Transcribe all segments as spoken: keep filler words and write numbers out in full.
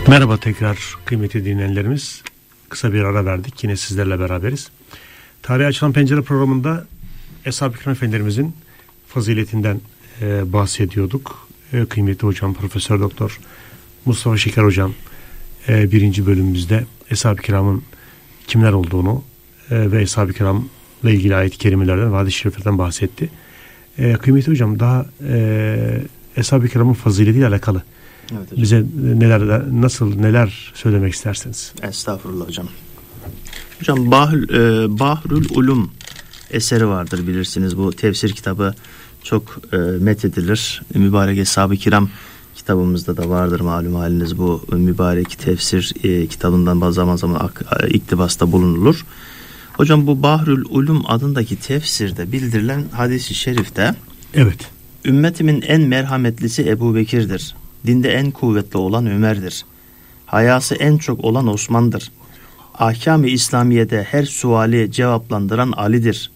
Merhaba tekrar kıymetli dinleyenlerimiz. Kısa bir ara verdik. Yine sizlerle beraberiz. Tarihe Açılan Pencere programında Eshab-ı Kiram Efendilerimizin faziletinden e, bahsediyorduk. E, kıymetli hocam Profesör Doktor Mustafa Şeker hocam e, birinci bölümümüzde Eshab-ı Kiram'ın kimler olduğunu e, ve Eshab-ı Kiram'la ilgili ayet-i kerimelerden ve hadis-i şeriflerden bahsetti. E, kıymetli hocam daha e, Eshab-ı Kiram'ın faziletiyle alakalı evet, bize neler, nasıl neler söylemek isterseniz. Estağfurullah hocam. Hocam Bahrül, e, Bahrül Ulum eseri vardır, bilirsiniz. Bu tefsir kitabı çok e, methedilir. Mübarek Eshab-ı Kiram kitabımızda da vardır, malum haliniz. Bu mübarek tefsir e, kitabından zaman zaman ak, iktibasta bulunulur. Hocam bu Bahrül Ulum adındaki tefsirde bildirilen hadis-i şerifte evet. Ümmetimin en merhametlisi Ebu Bekir'dir. Dinde en kuvvetli olan Ömer'dir. Hayası en çok olan Osman'dır. Ahkam-ı İslamiye'de her suali cevaplandıran Ali'dir.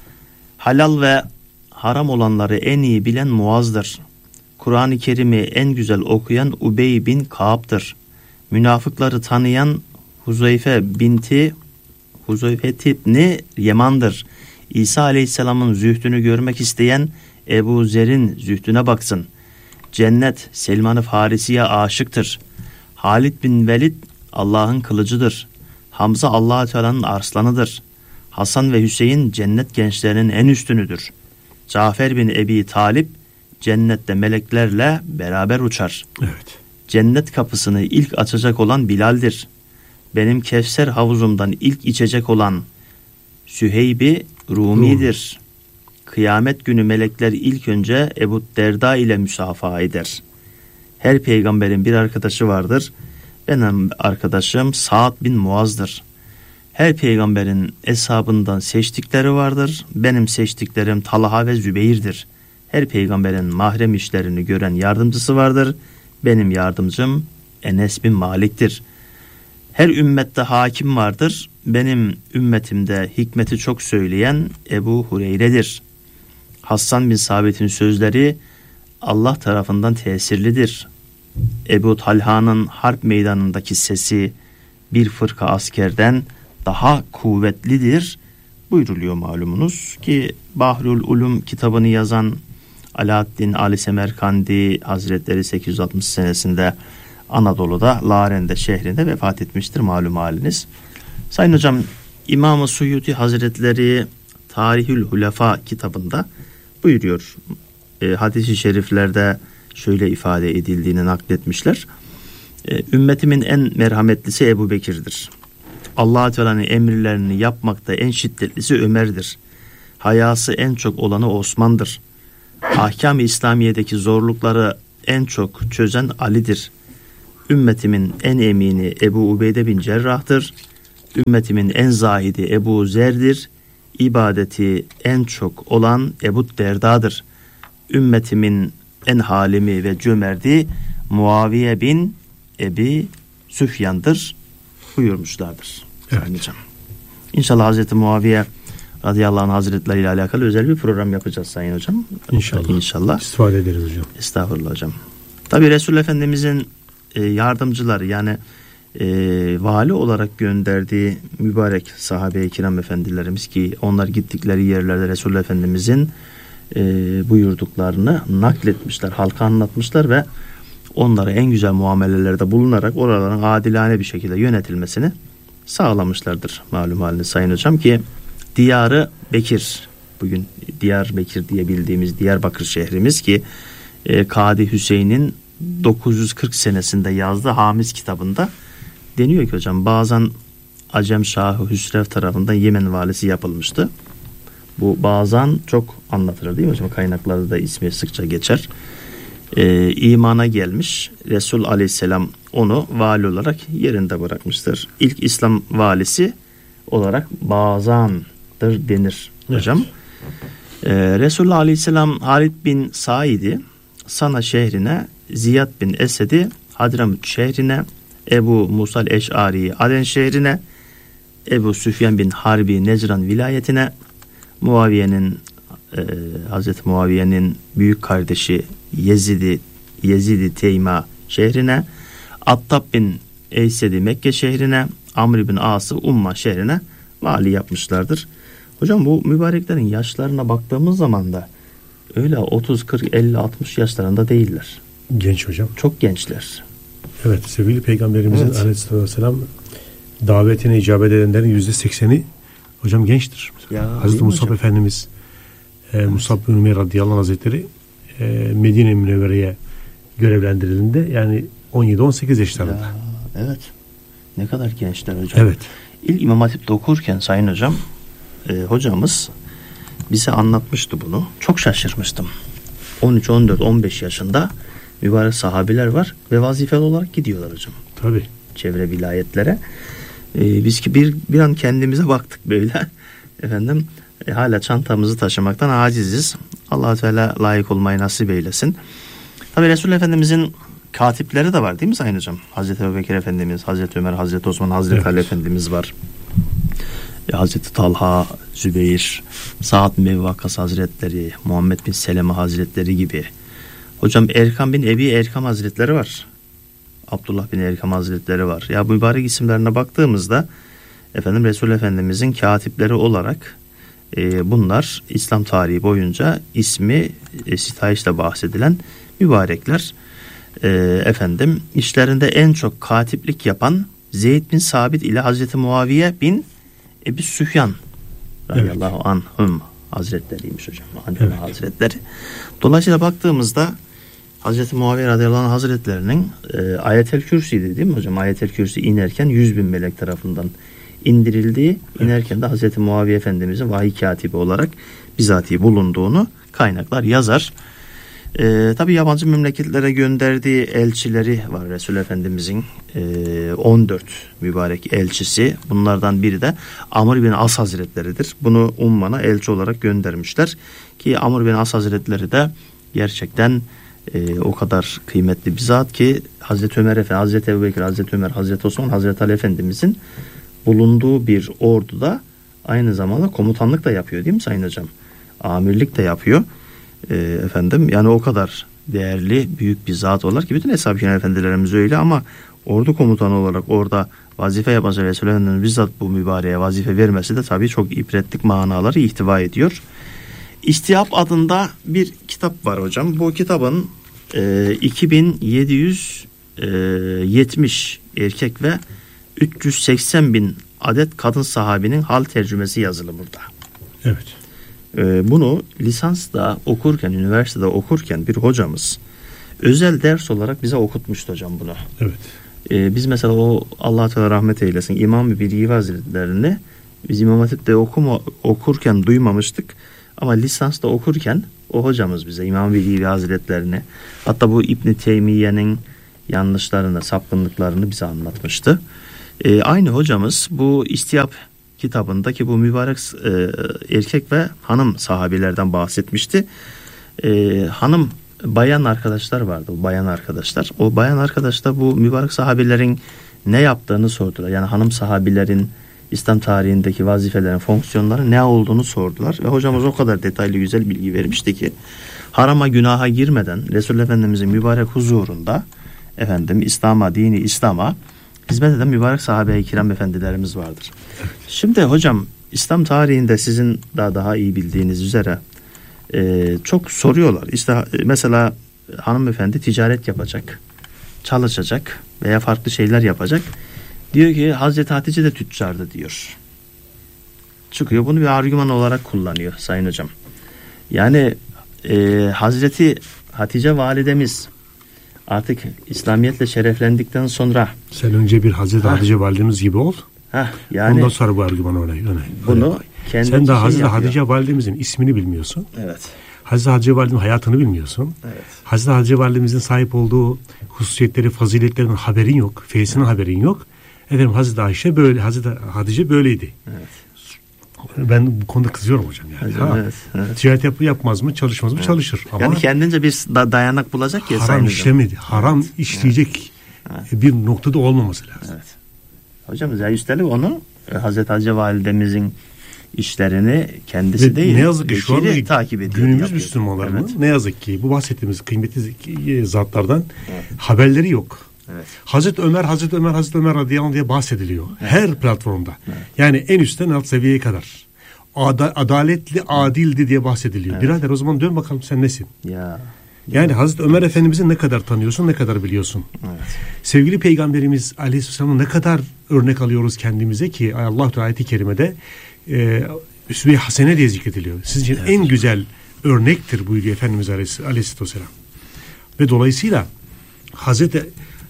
Halal ve haram olanları en iyi bilen Muaz'dır. Kur'an-ı Kerim'i en güzel okuyan Ubey bin Ka'b'dır. Münafıkları tanıyan Huzeyfe binti Huzeyfe ibni Yeman'dır. İsa Aleyhisselam'ın zühdünü görmek isteyen Ebu Zer'in zühdüne baksın. Cennet Selman-ı Farisi'ye aşıktır. Halid bin Velid Allah'ın kılıcıdır. Hamza Allah-u Teala'nın arslanıdır. Hasan ve Hüseyin cennet gençlerinin en üstünüdür. Cafer bin Ebi Talip cennette meleklerle beraber uçar. Evet. Cennet kapısını ilk açacak olan Bilal'dir. Benim Kevser havuzumdan ilk içecek olan Süheyb-i Rumi'dir. Rum. Kıyamet günü melekler ilk önce Ebu Derda ile müsafaha eder. Her peygamberin bir arkadaşı vardır. Benim arkadaşım Sa'd bin Muaz'dır. Her peygamberin eshabından seçtikleri vardır. Benim seçtiklerim Talha ve Zübeyir'dir. Her peygamberin mahrem işlerini gören yardımcısı vardır. Benim yardımcım Enes bin Malik'tir. Her ümmette hakim vardır. Benim ümmetimde hikmeti çok söyleyen Ebu Hureyre'dir. Hassan bin Sabit'in sözleri Allah tarafından tesirlidir. Ebu Talha'nın harp meydanındaki sesi bir fırka askerden daha kuvvetlidir buyruluyor malumunuz ki Bahrül Ulum kitabını yazan Alaaddin Ali Semerkandi Hazretleri sekiz yüz altmış senesinde Anadolu'da Larende şehrinde vefat etmiştir, malum haliniz. Sayın hocam, İmam-ı Suyuti Hazretleri Tarihül Hulefa kitabında buyuruyor. E, hadis-i şeriflerde şöyle ifade edildiğini nakletmişler. E, ümmetimin en merhametlisi Ebu Bekir'dir. Allah-u Teala'nın emirlerini yapmakta en şiddetlisi Ömer'dir. Hayası en çok olanı Osman'dır. Ahkam-ı İslamiye'deki zorlukları en çok çözen Ali'dir. Ümmetimin en emini Ebu Ubeyde bin Cerrah'tır. Ümmetimin en zahidi Ebu Zer'dir. İbadeti en çok olan Ebu Derda'dır. Ümmetimin en halimi ve cömerti Muaviye bin Ebi Süfyan'dır buyurmuşlardır. Evet. İnşallah Hazreti Muaviye radıyallahu anh hazretleri ile alakalı özel bir program yapacağız sayın hocam. İnşallah. İnşallah. İstifade ederiz hocam. Estağfurullah hocam. Tabi Resul Efendimizin e, yardımcıları yani e, vali olarak gönderdiği mübarek sahabe-i kiram efendilerimiz ki onlar gittikleri yerlerde Resul Efendimizin e, buyurduklarını nakletmişler, halka anlatmışlar ve onlara en güzel muamelelerde bulunarak oraların adilane bir şekilde yönetilmesini sağlamışlardır malum halinde sayın hocam ki Diyar-ı Bekir, bugün Diyarbakır diye bildiğimiz Diyarbakır şehrimiz ki e, Kadi Hüseyin'in dokuz yüz kırk senesinde yazdığı Hamiz kitabında deniyor ki hocam bazen Acem Şahı Hüsrev tarafından Yemen valisi yapılmıştı. Bu bazen çok anlatılır değil mi hocam? Kaynaklarda da ismi sıkça geçer. Ee, imana gelmiş Resul Aleyhisselam onu vali olarak yerinde bırakmıştır. İlk İslam valisi olarak Bazan'dır denir hocam. Evet. Ee, Resul Aleyhisselam Halid bin Said'i Sana şehrine, Ziyad bin Esed'i Hadramut şehrine, Ebu Musal Eş'ari'yi Aden şehrine, Ebu Süfyan bin Harbi Necran vilayetine, Muaviye'nin e, Hazreti Muaviye'nin büyük kardeşi Yezid'i Yezid-i Teyma şehrine, Attab bin Eysed'i Mekke şehrine, Amr bin As'ı Umma şehrine vali yapmışlardır. Hocam bu mübareklerin yaşlarına baktığımız zaman da öyle otuz, kırk, elli, altmış yaşlarında değiller. Genç hocam. Çok gençler. Evet, sevgili Peygamberimizin evet. Aleyhisselatü Vesselam davetine icabet edenlerin yüzde sekseni hocam gençtir. Ya, Hazreti Musab hocam? Efendimiz e, evet. Musab bin Umeyr radıyallahu anh hazretleri e, Medine-i Münevvere'ye görevlendirildiğinde yani on yedi on sekiz yaşlarında. Ya, evet. Ne kadar gençler hocam. Evet. İlk İmam Hatip'te okurken sayın hocam e, hocamız bize anlatmıştı bunu. Çok şaşırmıştım. on üç, on dört, on beş yaşında mübarek sahabiler var ve vazifeli olarak gidiyorlar hocam. Tabii. Çevre vilayetlere. Ee, biz ki bir bir an kendimize baktık böyle. Efendim e, hala çantamızı taşımaktan aciziz. Allah Teala layık olmayı nasip eylesin. Tabii Resulullah Efendimizin katipleri de var değil mi sayın hocam? Hazreti Ebubekir Efendimiz, Hazreti Ömer, Hazreti Osman, Hazreti evet. Ali Efendimiz var. E, Hazreti Talha, Zübeyir, Sa'd bin Ebi Vakkas Hazretleri, Muhammed bin Seleme Hazretleri gibi. Hocam Erkam bin Ebi Erkam Hazretleri var. Abdullah bin Erkam Hazretleri var. Ya bu mübarek isimlerine baktığımızda efendim Resulullah Efendimizin katipleri olarak e, bunlar İslam tarihi boyunca ismi e, sitayişle bahsedilen mübarekler. E, efendim işlerinde en çok katiplik yapan Zeyd bin Sabit ile Hazreti Muaviye bin Ebi Süfyan radıyallahu evet. anhum hazretleriymiş hocam. Evet. Hazretleri. Dolayısıyla baktığımızda Hazreti Muaviye radıyallahu anh hazretlerinin e, Ayet-el Kürsi'ydi değil mi hocam? Ayet-el Kürsi inerken yüz bin melek tarafından indirildiği, evet. inerken de Hazreti Muaviye Efendimizin vahiy katibi olarak bizatihi bulunduğunu kaynaklar yazar. E, tabii yabancı memleketlere gönderdiği elçileri var Resulullah Efendimizin e, on dört mübarek elçisi. Bunlardan biri de Amr bin As Hazretleri'dir. Bunu Umman'a elçi olarak göndermişler ki Amr bin As Hazretleri de gerçekten e, o kadar kıymetli bir zat ki Hazreti Ömer Efendimiz, Hazreti Ebubekir, Hazreti Ömer, Hazreti Osman, Hazreti Ali Efendimizin bulunduğu bir orduda aynı zamanda komutanlık da yapıyor değil mi sayın hocam? Amirlik de yapıyor. E, efendim yani o kadar değerli büyük bir zat olarak ki bütün Eshab-ı Kiram efendilerimiz öyle ama ordu komutanı olarak orada vazife yapan Resulullah Efendimiz bizzat bu mübareğe vazife vermesi de tabii çok ibretlik manaları ihtiva ediyor. İstihap adında bir kitap var hocam. Bu kitabın e, iki bin yedi yüz yetmiş erkek ve üç yüz seksen bin adet kadın sahabinin hal tercümesi yazılı burada. Evet. E, bunu lisansta okurken, üniversitede okurken bir hocamız özel ders olarak bize okutmuştu hocam bunu. Evet. E, biz mesela o Allah Teala rahmet eylesin İmam-ı Bilgi Hazretlerini biz İmam Hatip'te okuma, okurken duymamıştık. Ama lisansta okurken o hocamız bize İmam Bilgi Hazretlerini hatta bu İbn Teymiye'nin yanlışlarını, sapkınlıklarını bize anlatmıştı. Ee, aynı hocamız bu İstihap kitabındaki bu mübarek e, erkek ve hanım sahabilerden bahsetmişti. E, hanım bayan arkadaşlar vardı. O bayan arkadaşlar. O bayan arkadaşlar bu mübarek sahabilerin ne yaptığını sordular. Yani hanım sahabilerin İslam tarihindeki vazifelerin, fonksiyonları ne olduğunu sordular. Ve hocamız o kadar detaylı güzel bilgi vermişti ki harama günaha girmeden Resulullah Efendimizin mübarek huzurunda efendim İslam'a, dini İslam'a hizmet eden mübarek sahabe-i kiram efendilerimiz vardır. Şimdi hocam İslam tarihinde sizin daha daha iyi bildiğiniz üzere e, çok soruyorlar. İşte mesela hanımefendi ticaret yapacak, çalışacak veya farklı şeyler yapacak. Diyor ki Hazreti Hatice de tüccardı diyor. Çıkıyor bunu bir argüman olarak kullanıyor sayın hocam. Yani e, Hazreti Hatice validemiz artık İslamiyetle şereflendikten sonra sen önce bir Hazreti ha. Hatice validemiz gibi ol. Ha, yani ondan sonra bu argümanı öyle. öyle bunu öyle. Sen daha Hazreti yapıyor. Hatice validemizin ismini bilmiyorsun. Evet. Hazreti Hatice validemizin hayatını bilmiyorsun. Evet. Hazreti Hatice validemizin sahip olduğu hususiyetleri, faziletlerinin haberin yok. Feyzinin evet. haberin yok. Efendim Hazreti Ayşe böyle, Hazreti Hatice böyleydi. Evet. Ben bu konuda kızıyorum hocam yani. Hocam, evet, evet. Ticaret yap, yapmaz mı, çalışmaz mı? Evet. Çalışır. Ama yani kendince bir dayanak bulacak ya. Haram işlemedi. Haram evet. işleyecek evet. bir noktada olmaması lazım. Evet. Hocam ya üstelik onu Hazreti Hatice validemizin işlerini kendisi ve değil. Ne yazık ki şu anda takip ediyor. Günümüz Müslümanlarının evet. ne yazık ki bu bahsettiğimiz kıymetli zatlardan evet. haberleri yok. Evet. Hazreti Ömer, Hazreti Ömer, Hazreti Ömer radıyallahu anh diye bahsediliyor. Evet. Her platformda. Evet. Yani en üstten alt seviyeye kadar. Ada, adaletli, adildi diye bahsediliyor. Evet. Birader o zaman dön bakalım sen nesin? Ya. Yani Hazreti Ömer Efendimiz'i ne kadar tanıyorsun, ne kadar biliyorsun? Evet. Sevgili Peygamberimiz Aleyhisselam'ı ne kadar örnek alıyoruz kendimize ki Allah ayeti kerimede e, Üsve-i Hasene diye zikrediliyor. Sizin için evet. en güzel örnektir buyuruyor Efendimiz Aleyhisselatü Vesselam. Ve dolayısıyla Hazreti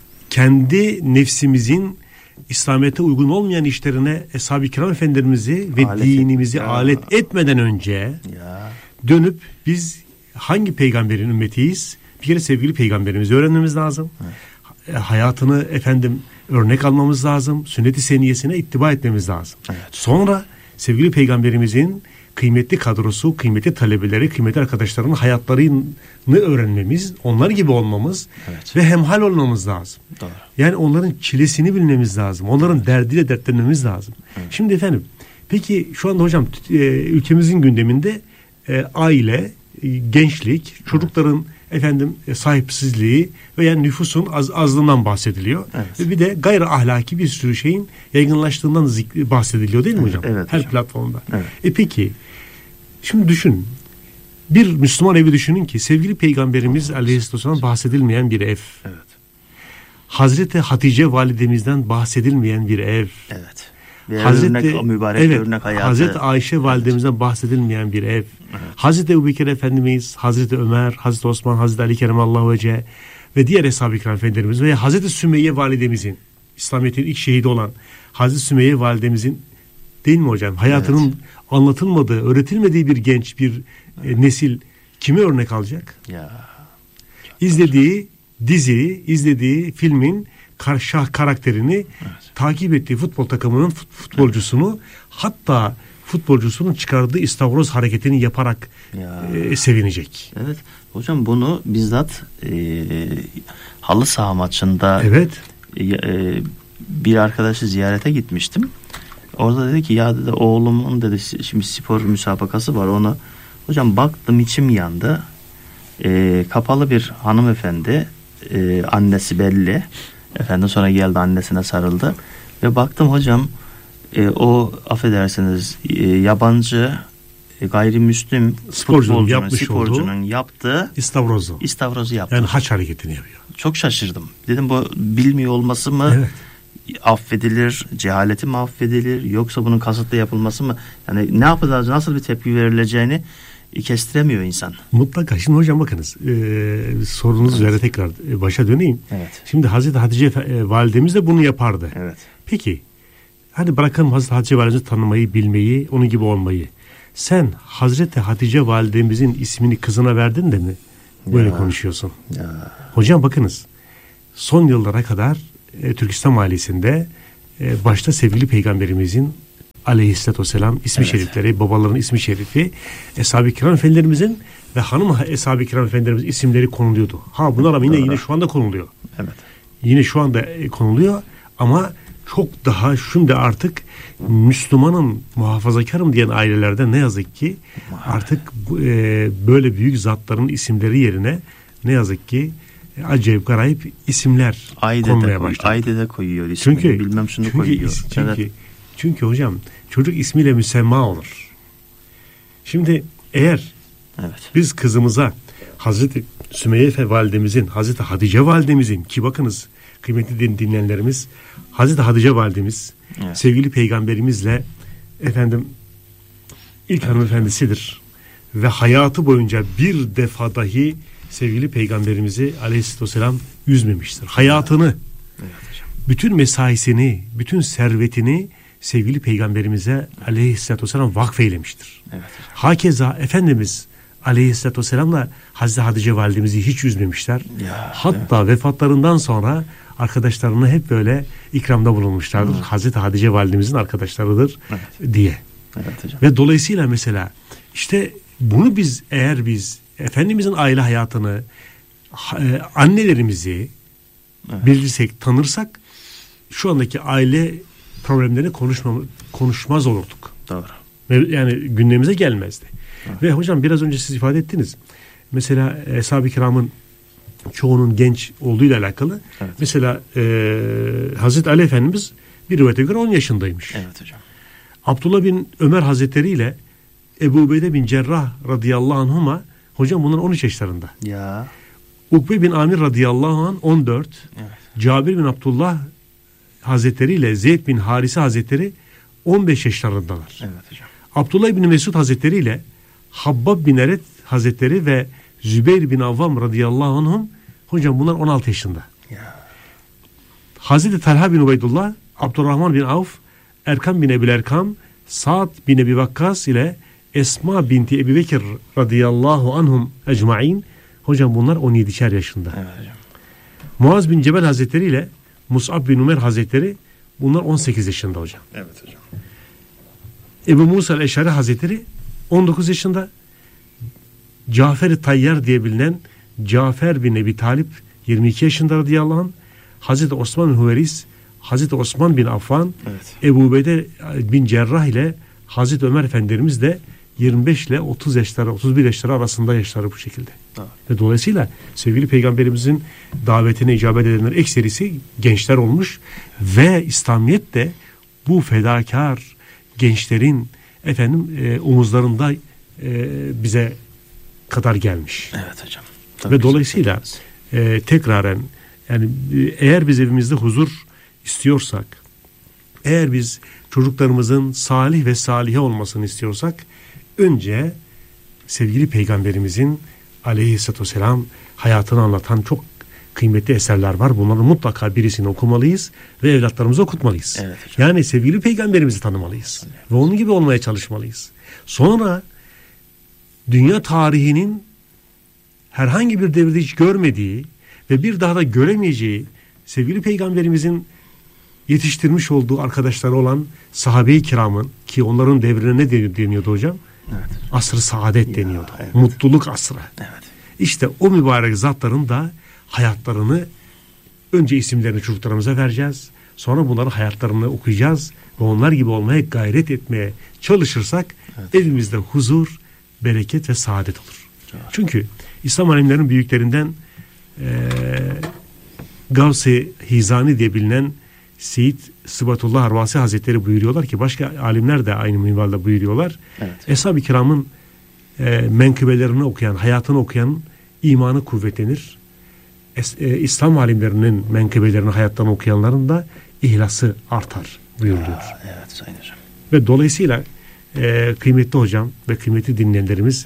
kendi nefsimizin İslamiyet'e uygun olmayan işlerine Eshab-ı Kiram Efendimizi ve alet dinimizi et, alet etmeden önce ya. dönüp biz hangi peygamberin ümmetiyiz? Bir kere sevgili peygamberimizi öğrenmemiz lazım. Evet. Hayatını efendim örnek almamız lazım. Sünnet-i seniyesine ittiba etmemiz lazım. Evet. Sonra sevgili peygamberimizin kıymetli kadrosu, kıymetli talebeleri, kıymetli arkadaşlarının hayatlarını öğrenmemiz, onlar gibi olmamız evet. ve hemhal olmamız lazım. Doğru. Yani onların çilesini bilmemiz lazım. Onların evet. derdiyle dertlenmemiz lazım. Evet. Şimdi efendim, peki şu anda hocam e, ülkemizin gündeminde e, aile, e, gençlik, çocukların evet. efendim e, sahipsizliği veya nüfusun az, azlığından bahsediliyor. Evet. Ve bir de gayri ahlaki bir sürü şeyin yaygınlaştığından zikri, bahsediliyor değil mi hocam? Evet, her hocam. platformda. Evet. E peki şimdi düşün. Bir Müslüman evi düşünün ki sevgili Peygamberimiz Aleyhisselam bahsedilmeyen bir ev. Evet. Hazreti Hatice validemizden bahsedilmeyen bir ev. Evet. Bir Hazreti örnek, mübarek evet, örnek hayatı. Hazreti Ayşe validemizden evet. bahsedilmeyen bir ev. Evet. Hazreti Ebubekir Efendimiz, Hazreti Ömer, Hazreti Osman, Hazreti Ali Keremallahu Vece ve diğer Eshab-ı Kiram Efendimiz ve Hazreti Sümeyye validemizin, İslamiyet'in ilk şehidi olan Hazreti Sümeyye validemizin değil mi hocam? Hayatının evet. anlatılmadığı, öğretilmediği bir genç, bir evet. e, nesil kimi örnek alacak? Ya. İzlediği dizi, izlediği filmin şah karakterini evet. takip ettiği futbol takımının futbolcusunu evet. hatta futbolcusunun çıkardığı istavroz hareketini yaparak e, sevinecek. Evet. Hocam bunu bizzat e, halı saha maçında evet. e, e, bir arkadaşı ziyarete gitmiştim. Orada dedi ki ya dedi oğlumun dedi şimdi spor müsabakası var ona. Hocam baktım içim yandı. E, kapalı bir hanımefendi e, annesi belli. Efendim sonra geldi annesine sarıldı. Ve baktım hocam e, o affedersiniz e, yabancı e, gayrimüslim sporcunun, yapmış sporcunun olduğu yaptığı istavrozu. istavrozu yaptı. Yani haç hareketini yapıyor. Çok şaşırdım. Dedim bu bilmiyor olması mı? Evet. Affedilir, cehaleti mi affedilir yoksa bunun kasıtlı yapılması mı? Yani ne yapacağız, nasıl bir tepki verileceğini kestiremiyor insan. Mutlaka. Şimdi hocam bakınız e, sorunuz üzere evet. tekrar e, başa döneyim. Evet. Şimdi Hazreti Hatice e, validemiz de bunu yapardı. Evet. Peki hadi bırakalım Hazreti Hatice validemizi tanımayı, bilmeyi, onun gibi olmayı. Sen Hazreti Hatice validemizin ismini kızına verdin de mi böyle ya. konuşuyorsun? Ya. Hocam bakınız son yıllara kadar e, Türk İslam ailesinde e, başta sevgili peygamberimizin Aleyhisselatü Vesselam ismi evet. şerifleri, babaların ismi şerifi, Eshab-ı Kiram Efendilerimizin ve hanım Eshab-ı Kiram Efendilerimizin isimleri konuluyordu. Ha bunlar ama yine, yine şu anda konuluyor. Evet. Yine şu anda konuluyor ama çok daha şimdi artık Müslümanım, muhafazakarım diyen ailelerde ne yazık ki artık e, böyle büyük zatların isimleri yerine ne yazık ki acayip garayip isimler Ayde konmaya de, başladı. Ayde de koyuyor ismini. Çünkü, bilmem şunu çünkü, koyuyor. Çünkü, evet. çünkü hocam çocuk ismiyle müsemma olur. Şimdi eğer evet. biz kızımıza Hazreti Sümeyye validemizin, Hazreti Hatice validemizin ki bakınız kıymetli dinleyenlerimiz Hazreti Hatice validemiz evet. sevgili peygamberimizle efendim ilk evet. hanımefendisidir. Ve hayatı boyunca bir defa dahi sevgili peygamberimizi Aleyhisselatü Vesselam üzmemiştir. Hayatını, evet. bütün mesaisini, bütün servetini sevgili peygamberimize Aleyhisselatü Vesselam vakfeylemiştir. Evet. Hakeza Efendimiz Aleyhisselatü Vesselam'la Hazreti Hatice validemizi hiç üzmemişler. Ya, hatta evet. vefatlarından sonra arkadaşlarına hep böyle ikramda bulunmuşlardır. Evet. Hazreti Hatice validemizin arkadaşlarıdır evet. diye. Evet hocam. Ve dolayısıyla mesela işte bunu biz eğer biz Efendimizin aile hayatını e, annelerimizi evet. bilirsek, tanırsak şu andaki aile problemlerini konuşma, konuşmaz olurduk. Doğru. Yani gündemimize gelmezdi. Evet. Ve hocam biraz önce siz ifade ettiniz. Mesela Eshab-ı Kiram'ın çoğunun genç olduğuyla alakalı. Evet. Mesela e, Hazreti Ali Efendimiz bir rivayete göre on yaşındaymış. Evet hocam. Abdullah bin Ömer Hazretleri ile Ebu Ubeyde bin Cerrah radıyallahu anhuma hocam bunlar on üç yaşlarında. Ya. Ukbe bin Amir radıyallahu anh on dört. Evet. Cabir bin Abdullah Hazretleri ile Zeyd bin Harise Hazretleri on beş yaşlarındalar. Evet hocam. Abdullah bin Mesud Hazretleri ile Habbab bin Eret Hazretleri ve Zübeyir bin Avvam radıyallahu anhum hocam bunlar on altı yaşında. Ya. Hazreti Talha bin Ubeydullah, Abdurrahman bin Avf, Erkam bin Ebil Erkam, Sa'd bin Ebi Vakkas ile Esma binti Ebi Bekir radıyallahu anhum ecmain hocam bunlar on yedişer yaşında. Evet hocam. Muaz bin Cebel Hazretleri ile Mus'ab bin Umer Hazretleri bunlar on sekiz yaşında hocam. Evet hocam. Ebu Musa el-Eşari Hazretleri on dokuz yaşında. Cafer-i Tayyar diye bilinen Cafer bin Ebi Talip yirmi iki yaşında radıyallahu anh. Hazreti Osman bin Huveris, Hazreti Osman bin Affan, evet. Ebu Ubeyde bin Cerrah ile Hazreti Ömer Efendimiz de yirmi beş ile otuz yaşları, otuz bir yaşları arasında yaşları bu şekilde. Evet. Ve dolayısıyla sevgili Peygamberimizin davetine icabet edenler ekserisi gençler olmuş ve İslamiyet de bu fedakar gençlerin efendim e, omuzlarında e, bize kadar gelmiş. Evet hocam. Tabii ve dolayısıyla e, tekraren yani eğer biz evimizde huzur istiyorsak, eğer biz çocuklarımızın salih ve salihe olmasını istiyorsak, önce sevgili Peygamberimizin aleyhissalatü vesselam hayatını anlatan çok kıymetli eserler var. Bunların mutlaka birisini okumalıyız ve evlatlarımıza okutmalıyız. Evet, yani sevgili Peygamberimizi tanımalıyız. Evet. Ve onun gibi olmaya çalışmalıyız. Sonra dünya tarihinin herhangi bir devirde hiç görmediği ve bir daha da göremeyeceği sevgili Peygamberimizin yetiştirmiş olduğu arkadaşları olan sahabe-i kiramın, ki onların devrine ne deniyordu hocam? Evet. Asr-ı saadet ya, deniyordu. Evet. Mutluluk asrı. Evet. İşte o mübarek zatların da hayatlarını önce isimlerini çocuklarımıza vereceğiz. Sonra bunların hayatlarını okuyacağız ve onlar gibi olmaya gayret etmeye çalışırsak evet. evimizde huzur, bereket ve saadet olur. Evet. Çünkü İslam alimlerinin büyüklerinden e, Gavs-ı Hizani diye bilinen Seyyid Sıbatullah Arvasi Hazretleri buyuruyorlar ki, başka alimler de aynı minvalde buyuruyorlar. Evet. Eshab-ı kiramın e, menkıbelerini okuyan, hayatını okuyan imanı kuvvetlenir. Es, e, İslam alimlerinin menkıbelerini, hayatlarını okuyanların da ihlası artar buyuruluyor. Aa, evet Sayın Hocam. Ve dolayısıyla e, kıymetli hocam ve kıymetli dinleyenlerimiz,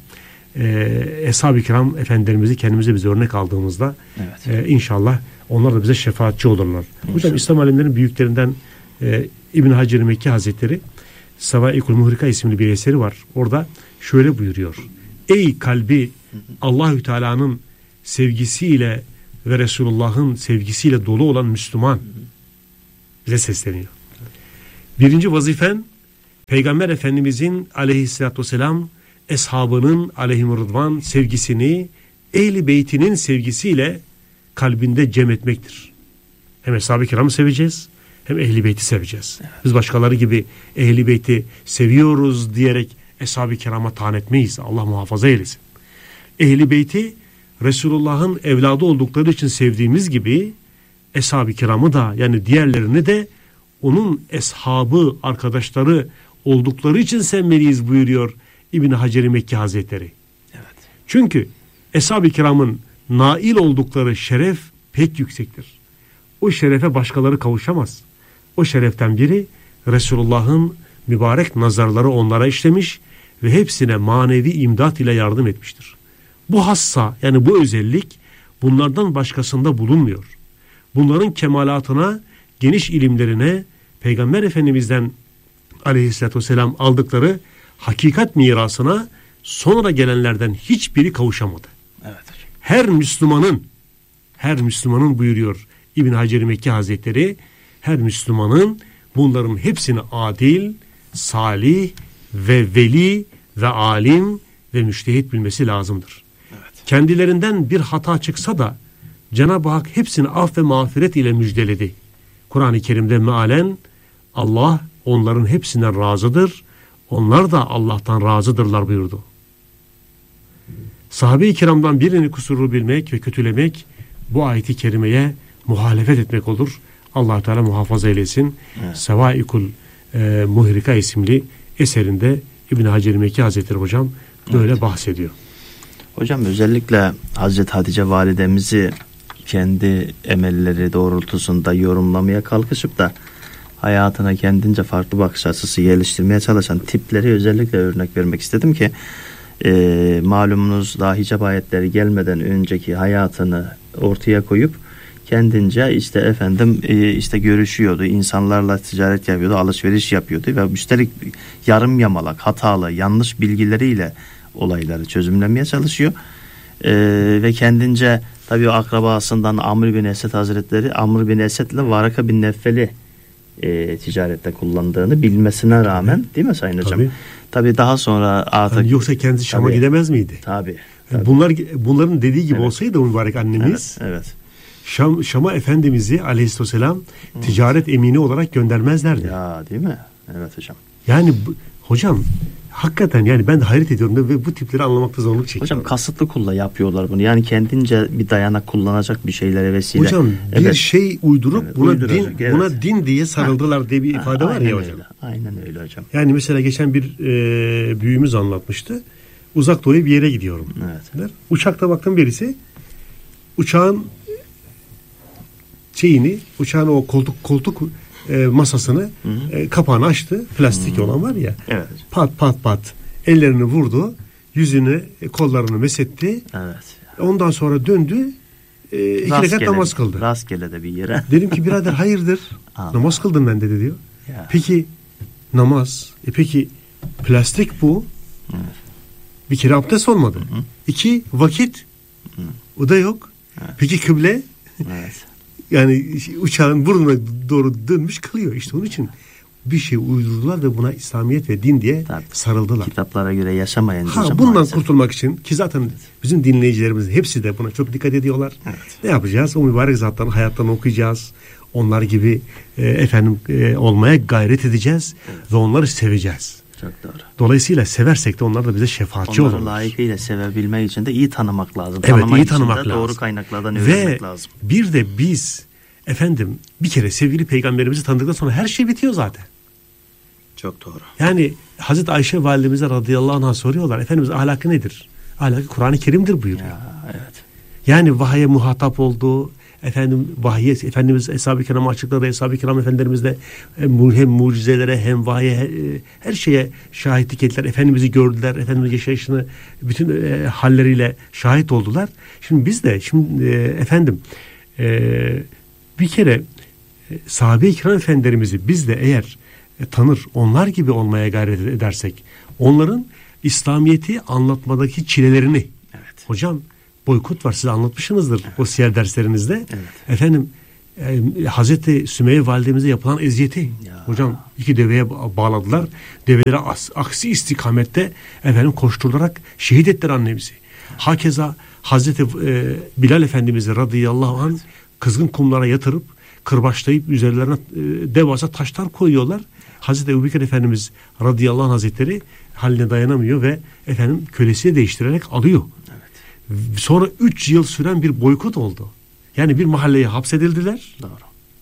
e, Eshab-ı kiram efendilerimizi kendimize biz örnek aldığımızda evet. e, inşallah onlar da bize şefaatçi olurlar. İnşallah. Hocam İslam alimlerinin büyüklerinden e, İbn Hacer Mekki Hazretleri Savaikul Muhrika isimli bir eseri var. Orada şöyle buyuruyor. Ey kalbi Allahü Teala'nın sevgisiyle ve Resulullah'ın sevgisiyle dolu olan Müslüman, bize sesleniyor. Birinci vazifen Peygamber Efendimizin aleyhissalatü vesselam eshabının aleyhimur rıdvan sevgisini ehli beytinin sevgisiyle kalbinde cem etmektir. Hem eshab-ı kiramı seveceğiz, hem ehli beyti seveceğiz. Evet. Biz başkaları gibi ehli beyti seviyoruz diyerek eshab-ı kirama taan etmeyiz. Allah muhafaza eylesin. Ehli beyti Resulullah'ın evladı oldukları için sevdiğimiz gibi eshab-ı kiramı da, yani diğerlerini de onun eshabı, arkadaşları oldukları için sevmeliyiz buyuruyor İbn Hacer Mekki Hazretleri. Evet. Çünkü eshab-ı kiramın nail oldukları şeref pek yüksektir. O şerefe başkaları kavuşamaz. O şereften biri Resulullah'ın mübarek nazarları onlara işlemiş ve hepsine manevi imdat ile yardım etmiştir. Bu hassa, yani bu özellik bunlardan başkasında bulunmuyor. Bunların kemalatına, geniş ilimlerine Peygamber Efendimiz'den aleyhissalatü vesselam aldıkları hakikat mirasına sonra gelenlerden hiçbiri kavuşamadı. Evet. Her Müslümanın, her Müslümanın buyuruyor İbn Hacer Mekki Hazretleri, her Müslümanın bunların hepsini adil, salih ve veli ve alim ve müştehit bilmesi lazımdır. Evet. Kendilerinden bir hata çıksa da Cenab-ı Hak hepsini af ve mağfiret ile müjdeledi. Kur'an-ı Kerim'de mealen Allah onların hepsinden razıdır, onlar da Allah'tan razıdırlar buyurdu. Sahabe-i kiramdan birini kusurlu bilmek ve kötülemek bu ayeti kerimeye muhalefet etmek olur. Allah Teala muhafaza eylesin. Evet. Sevaikul e, Muhrika isimli eserinde İbn Hacer Mekki Hazretleri hocam böyle evet. bahsediyor. Hocam özellikle Hazreti Hatice validemizi kendi emelleri doğrultusunda yorumlamaya kalkışıp da hayatına kendince farklı bakış açısı geliştirmeye çalışan tipleri özellikle örnek vermek istedim ki e, malumunuz daha hicab ayetleri gelmeden önceki hayatını ortaya koyup kendince işte efendim e, işte görüşüyordu, insanlarla ticaret yapıyordu, alışveriş yapıyordu ve üstelik yarım yamalak, hatalı, yanlış bilgileriyle olayları çözümlemeye çalışıyor. E, ve kendince tabii o akrabasından Amr bin Esed Hazretleri Amr bin Esed ile Varaka bin Neffel'i e, ticarette kullandığını bilmesine rağmen, değil mi Sayın Hocam? Tabii. Tabii daha sonra artık yani yoksa kendisi Şam'a tabii, gidemez miydi? Tabii. Yani bunlar bunların dediği gibi evet. olsaydı mübarek annemiz. Evet. evet. Şam, Şam'a Efendimiz'i aleyhisselam hmm. ticaret emini olarak göndermezlerdi. Ya değil mi? Evet hocam. Yani bu, hocam hakikaten yani ben de hayret ediyorum ve bu tipleri anlamakta zorluk çekiyorum. Hocam kasıtlı kulla yapıyorlar bunu. Yani kendince bir dayanak kullanacak bir şeylere vesile. Hocam evet. bir şey uydurup evet, buna din evet. buna din diye sarıldılar ha. diye bir ifade ha, var ya hocam. Öyle. Aynen öyle hocam. Yani mesela geçen bir e, büyüğümüz anlatmıştı. Uzak doğuya bir yere gidiyorum. Evet. Uçakta baktım birisi uçağın şeyini, uçağın o koltuk koltuk e, masasını e, kapağını açtı. Plastik hı hı. olan var ya. Evet. Pat pat pat ellerini vurdu. Yüzünü, kollarını mesetti. Evet. Ondan sonra döndü. E, iki rekat namaz kıldı. Rastgele de bir yere. Dedim ki birader hayırdır? Namaz kıldım ben dedi diyor. Ya. Peki namaz. E peki plastik bu. Evet. Bir kere abdest olmadı. Hı hı. İki vakit. Hı. O da yok. Evet. Peki kıble? Evet. Yani uçağın burnuna doğru dönmüş kılıyor. İşte onun için bir şey uydurdular ve buna İslamiyet ve din diye tabii, sarıldılar. Kitaplara göre yaşamayan. Ha, bundan maalesef kurtulmak için ki zaten evet. bizim dinleyicilerimizin hepsi de buna çok dikkat ediyorlar. Evet. Ne yapacağız? O mübarek zatların hayattan okuyacağız. Onlar gibi e, efendim e, olmaya gayret edeceğiz evet. ve onları seveceğiz. Çok doğru. Dolayısıyla seversek de onlar da bize şefaatçi olurlar. Onları layıkıyla sevebilmek için de iyi tanımak lazım. Evet, tanımak iyi tanımak lazım. Doğru kaynaklardan öğrenmek ve lazım. Ve bir de biz efendim bir kere sevgili peygamberimizi tanıdıktan sonra her şey bitiyor zaten. Çok doğru. Yani Hazreti Ayşe validemize radıyallahu anh'a soruyorlar. Efendimiz ahlakı nedir? Ahlakı Kur'an-ı Kerim'dir buyuruyor. Ya, evet. Yani vahye muhatap olduğu, efendim vahye, Efendimiz Eshab-ı Kiram'a açıkladı. Eshab-ı Kiram Efendimiz de hem mucizelere hem vahye her şeye şahitlik ettiler. Efendimiz'i gördüler. Efendimiz yaşayışını bütün e, halleriyle şahit oldular. Şimdi biz de şimdi e, efendim e, bir kere e, sahabe-i kiram efendilerimizi biz de eğer e, tanır, onlar gibi olmaya gayret edersek, onların İslamiyet'i anlatmadaki çilelerini, evet. hocam boykot var, size anlatmışsınızdır evet. o siyer derslerinizde. Evet. Efendim e, Hazreti Sümeyye validemize yapılan eziyeti ya. hocam iki deveye bağladılar. Develeri as, aksi istikamette efendim koşturularak şehit ettiler annemizi. Evet. Hakeza Hazreti e, Bilal Efendimiz'i radıyallahu anh evet. kızgın kumlara yatırıp kırbaçlayıp üzerlerine e, devasa taşlar koyuyorlar. Hazreti Ebubekir Efendimiz radıyallahu anh hazretleri haline dayanamıyor ve efendim kölesiye değiştirerek alıyor. Evet. Sonra üç yıl süren bir boykot oldu. Yani bir mahalleye hapsedildiler. Doğru.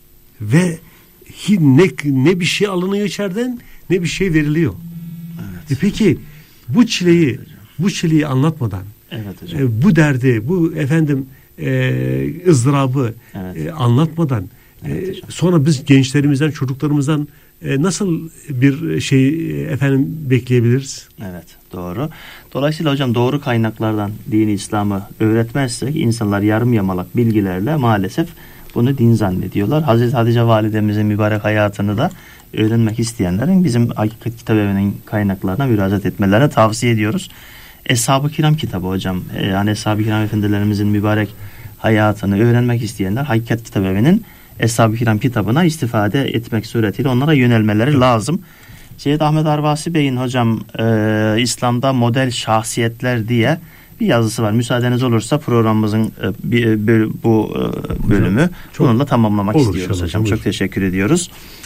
Ve ne, ne bir şey alınıyor içeriden ne bir şey veriliyor. Evet. E peki bu çileyi evet, bu çileyi anlatmadan evet, hocam. E, bu derdi, bu efendim e, ızdırabı evet. e, anlatmadan evet, e, sonra biz gençlerimizden, çocuklarımızdan e, nasıl bir şey e, efendim bekleyebiliriz? Evet, doğru. Dolayısıyla hocam doğru kaynaklardan dini İslam'ı öğretmezsek insanlar yarım yamalak bilgilerle maalesef bunu din zannediyorlar. Hazreti Hatice validemizin mübarek hayatını da öğrenmek isteyenlerin bizim Hakikat Kitabevi'nin kaynaklarına müracaat etmelerine tavsiye ediyoruz. Eshab-ı Kiram kitabı hocam. Yani Eshab-ı Kiram efendilerimizin mübarek hayatını öğrenmek isteyenler Hakikat Kitabevi'nin Eshab-ı Kiram kitabına istifade etmek suretiyle onlara yönelmeleri evet. lazım. Seyyid Ahmet Arvasi Bey'in hocam e, İslam'da model şahsiyetler diye bir yazısı var. Müsaadeniz olursa programımızın e, bir, bir, bu e, bölümü çok, bununla tamamlamak olur, istiyoruz inşallah, hocam. Olur. Çok teşekkür ediyoruz.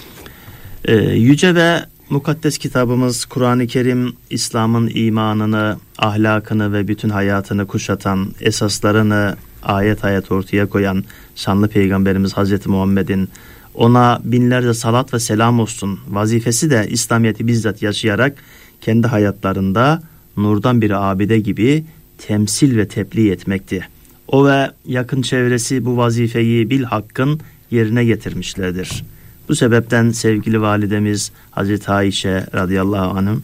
E, yüce ve mukaddes kitabımız Kur'an-ı Kerim İslam'ın imanını, ahlakını ve bütün hayatını kuşatan, esaslarını ayet ayet ortaya koyan şanlı Peygamberimiz Hazreti Muhammed'in, ona binlerce salat ve selam olsun vazifesi de İslamiyet'i bizzat yaşayarak kendi hayatlarında nurdan bir abide gibi temsil ve tebliğ etmekti. O ve yakın çevresi bu vazifeyi bilhakkın yerine getirmişlerdir. Bu sebepten sevgili validemiz Hazreti Ayşe radıyallahu anh'ın,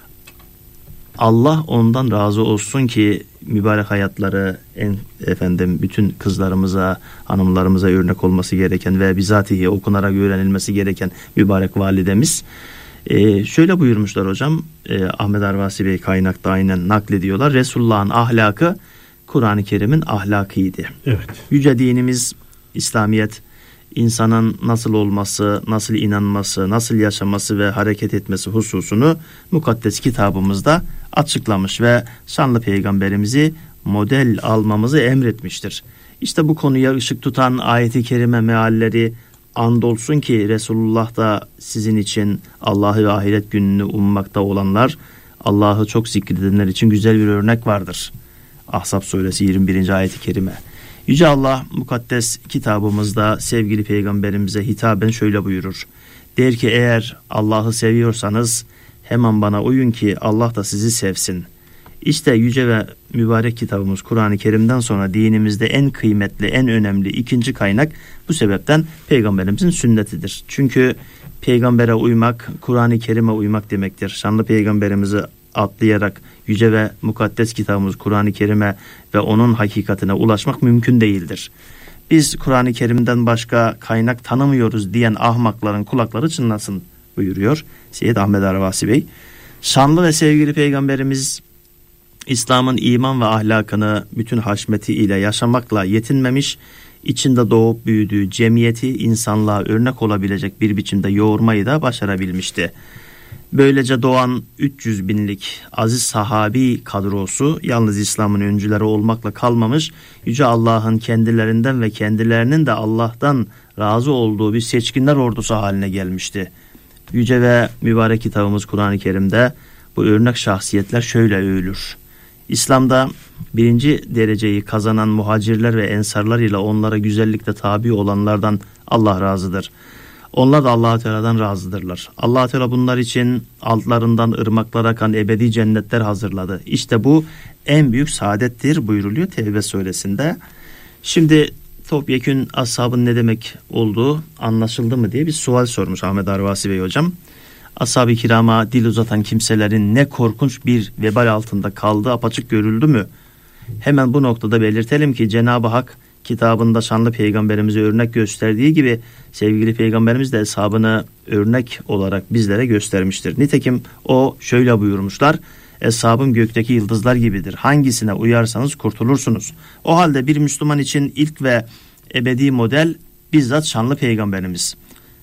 Allah ondan razı olsun ki mübarek hayatları en efendim bütün kızlarımıza, hanımlarımıza örnek olması gereken ve bizatihi okunarak öğrenilmesi gereken mübarek validemiz Ee, şöyle buyurmuşlar hocam, e, Ahmet Arvasi Bey kaynakta aynen naklediyorlar. Resulullah'ın ahlakı Kur'an-ı Kerim'in ahlakıydı. Evet. Yüce dinimiz İslamiyet insanın nasıl olması, nasıl inanması, nasıl yaşaması ve hareket etmesi hususunu mukaddes kitabımızda açıklamış ve şanlı peygamberimizi model almamızı emretmiştir. İşte bu konuya ışık tutan ayet-i kerime mealleri, andolsun ki Resulullah da sizin için Allah'ı ve ahiret gününü ummakta olanlar, Allah'ı çok zikredenler için güzel bir örnek vardır. Ahzab suresi yirmi birinci ayet-i kerime. Yüce Allah mukaddes kitabımızda sevgili peygamberimize hitaben şöyle buyurur. Der ki eğer Allah'ı seviyorsanız hemen bana uyun ki Allah da sizi sevsin. İşte yüce ve mübarek kitabımız Kur'an-ı Kerim'den sonra dinimizde en kıymetli, en önemli ikinci kaynak bu sebepten peygamberimizin sünnetidir. Çünkü peygambere uymak, Kur'an-ı Kerim'e uymak demektir. Şanlı peygamberimizi atlayarak yüce ve mukaddes kitabımız Kur'an-ı Kerim'e ve onun hakikatine ulaşmak mümkün değildir. Biz Kur'an-ı Kerim'den başka kaynak tanımıyoruz diyen ahmakların kulakları çınlasın buyuruyor Seyyid Ahmet Arvasi Bey. Şanlı ve sevgili peygamberimiz İslam'ın iman ve ahlakını bütün haşmeti ile yaşamakla yetinmemiş, içinde doğup büyüdüğü cemiyeti insanlığa örnek olabilecek bir biçimde yoğurmayı da başarabilmişti. Böylece doğan üç yüz binlik aziz sahabi kadrosu yalnız İslam'ın öncüleri olmakla kalmamış, Yüce Allah'ın kendilerinden ve kendilerinin de Allah'tan razı olduğu bir seçkinler ordusu haline gelmişti. Yüce ve mübarek kitabımız Kur'an-ı Kerim'de bu örnek şahsiyetler şöyle övülür. İslam'da birinci dereceyi kazanan muhacirler ve ensarlar ile onlara güzellikle tabi olanlardan Allah razıdır. Onlar da Allah-u Teala'dan razıdırlar. Allah-u Teala bunlar için altlarından ırmaklar akan ebedi cennetler hazırladı. İşte bu en büyük saadettir buyuruluyor Tevbe suresinde. Şimdi topyekün ashabın ne demek olduğu anlaşıldı mı diye bir sual sormuş Ahmet Arvasi Bey hocam. Ashab-ı kirama dil uzatan kimselerin ne korkunç bir vebal altında kaldığı apaçık görüldü mü? Hemen bu noktada belirtelim ki Cenab-ı Hak kitabında şanlı peygamberimize örnek gösterdiği gibi sevgili peygamberimiz de eshabını örnek olarak bizlere göstermiştir. Nitekim o şöyle buyurmuşlar. Eshabım gökteki yıldızlar gibidir. Hangisine uyarsanız kurtulursunuz. O halde bir Müslüman için ilk ve ebedi model bizzat şanlı peygamberimiz.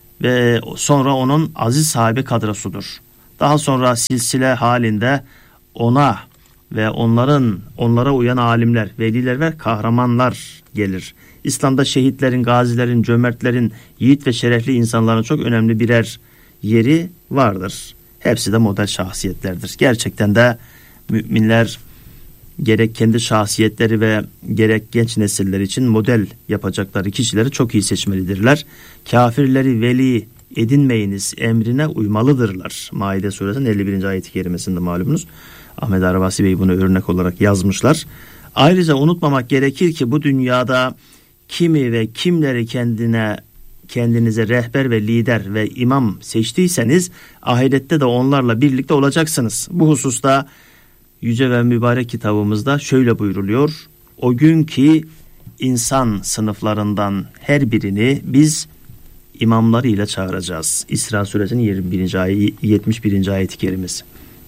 Ve sonra onun aziz sahabe kadrosudur. Daha sonra silsile halinde ona ve onların onlara uyan alimler, veliler ve kahramanlar gelir. İslam'da şehitlerin, gazilerin, cömertlerin, yiğit ve şerefli insanların çok önemli birer yeri vardır. Hepsi de model şahsiyetlerdir. Gerçekten de müminler gerek kendi şahsiyetleri ve gerek genç nesiller için model yapacakları kişileri çok iyi seçmelidirler. Kafirleri veli edinmeyiniz emrine uymalıdırlar. Maide suresinin elli birinci ayet-i kerimesinde malumunuz. Ahmet Arvasi Bey bunu örnek olarak yazmışlar. Ayrıca unutmamak gerekir ki bu dünyada kimi ve kimleri kendine kendinize rehber ve lider ve imam seçtiyseniz ahirette de onlarla birlikte olacaksınız. Bu hususta yüce ve mübarek kitabımızda şöyle buyruluyor. O gün ki insan sınıflarından her birini biz imamlarıyla çağıracağız. İsra suresinin yirmi birinci ayet, yetmiş birinci ayet-i kerimesi.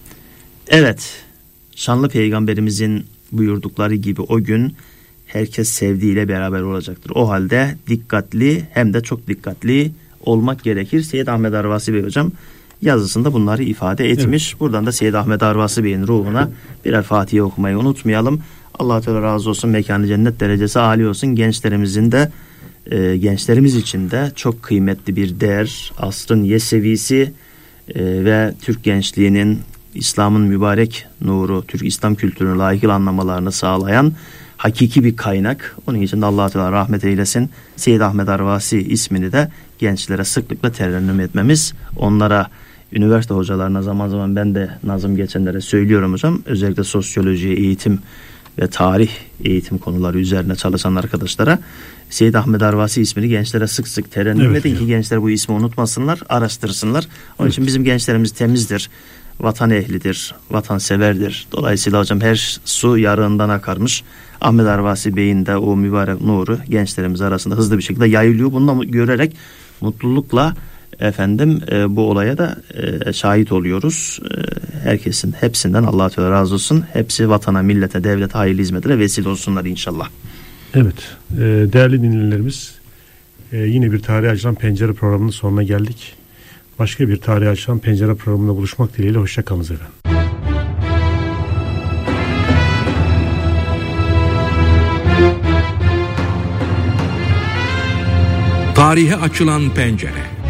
Evet, şanlı peygamberimizin buyurdukları gibi o gün herkes sevdiğiyle beraber olacaktır. O halde dikkatli hem de çok dikkatli olmak gerekir. Seyyid Ahmet Arvasi Bey hocam yazısında bunları ifade etmiş. Evet. Buradan da Seyyid Ahmet Arvasi Bey'in ruhuna birer Fatiha okumayı unutmayalım. Allah-u Teala razı olsun, mekanı cennet, derecesi âli olsun. Gençlerimizin de e, gençlerimiz için de çok kıymetli bir değer, asrın yesevisi e, ve Türk gençliğinin İslam'ın mübarek nuru, Türk İslam kültürünü layıkıyla anlamalarını sağlayan hakiki bir kaynak. Onun için de Allah Teala rahmet eylesin. Seyyid Ahmet Arvasi ismini de gençlere sıklıkla terennüm etmemiz, onlara, üniversite hocalarına zaman zaman ben de nazım geçenlere söylüyorum hocam. Özellikle sosyoloji, eğitim ve tarih eğitim konuları üzerine çalışan arkadaşlara Seyyid Ahmet Arvasi ismini gençlere sık sık terennüm evet, edin ya. Ki gençler bu ismi unutmasınlar, araştırsınlar. Onun evet. için bizim gençlerimiz temizdir, vatan ehlidir, vatanseverdir. Dolayısıyla hocam her su yarığından akarmış. Ahmet Arvasi Bey'in de o mübarek nuru gençlerimiz arasında hızlı bir şekilde yayılıyor. Bunu görerek mutlulukla efendim e, bu olaya da e, şahit oluyoruz. E, herkesin hepsinden Allah Teala razı olsun. Hepsi vatana, millete, devlete hayırlı hizmetine vesile olsunlar inşallah. Evet. E, değerli dinleyenlerimiz, e, yine bir Tarihi Açılan Pencere programının sonuna geldik. Başka bir Tarihi Açılan Pencere programında buluşmak dileğiyle hoşça kalınız efendim. Tarihe Açılan Pencere.